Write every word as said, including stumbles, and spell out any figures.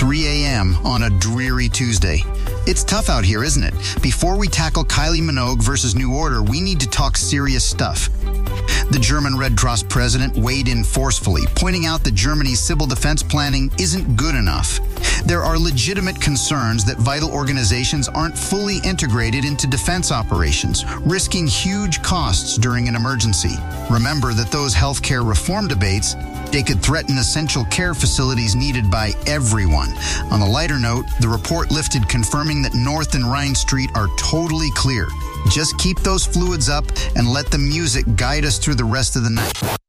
three a.m. on a dreary Tuesday. It's tough out here, isn't it? Before we tackle Kylie Minogue versus New Order, we need to talk serious stuff. The German Red Cross president weighed in forcefully, pointing out that Germany's civil defense planning isn't good enough. There are legitimate concerns that vital organizations aren't fully integrated into defense operations, risking huge costs during an emergency. Remember that those healthcare reform debates, they could threaten essential care facilities needed by everyone. On a lighter note, the report lifted confirming that North and Rhine Street are totally clear. Just keep those fluids up and let the music guide us through the rest of the night.